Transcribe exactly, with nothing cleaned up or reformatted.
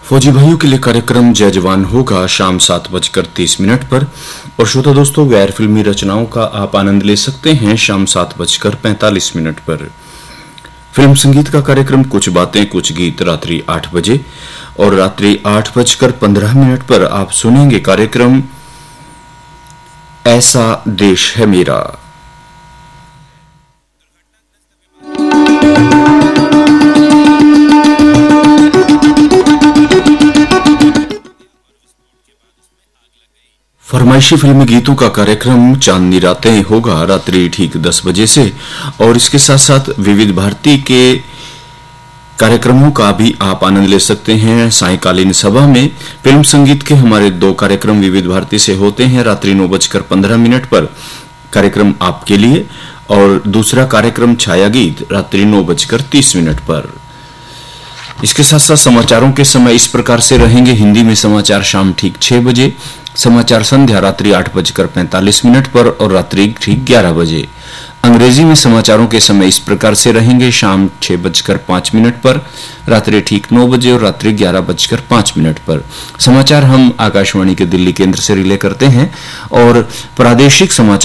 फौजी भाइयों के लिए कार्यक्रम जय जवान होगा शाम सात बजकर तीस मिनट पर। और श्रोता दोस्तों, गैर फिल्मी रचनाओं का आप आनंद ले सकते हैं शाम सात बजकर पैंतालीस मिनट पर। फिल्म संगीत का कार्यक्रम कुछ बातें कुछ गीत रात्रि आठ बजे और रात्रि आठ बजकर पंद्रह मिनट पर आप सुनेंगे कार्यक्रम ऐसा देश है मेरा। फरमाइशी फिल्मी गीतों का कार्यक्रम चांदनी रातें होगा रात्रि ठीक दस बजे से। और इसके साथ साथ विविध भारती के कार्यक्रमों का भी आप आनंद ले सकते हैं। सायंकालीन सभा में फिल्म संगीत के हमारे दो कार्यक्रम विविध भारती से होते हैं। रात्रि नौ बजकर पंद्रह मिनट पर कार्यक्रम आपके लिए और दूसरा कार्यक्रम छाया गीत रात्रि नौ बजकर तीस मिनट पर। इसके साथ साथ समाचारों के समय इस प्रकार से रहेंगे। हिंदी में समाचार शाम ठीक छह बजे, समाचार संध्या रात्रि आठ बजकर पैंतालीस मिनट पर और रात्रि ठीक ग्यारह बजे। अंग्रेजी में समाचारों के समय इस प्रकार से रहेंगे। शाम छह बजकर पांच मिनट पर, रात्रि ठीक नौ बजे और रात्रि ग्यारह बजकर पांच मिनट पर। समाचार हम आकाशवाणी के दिल्ली केंद्र से रिले करते हैं और प्रादेशिक समाचार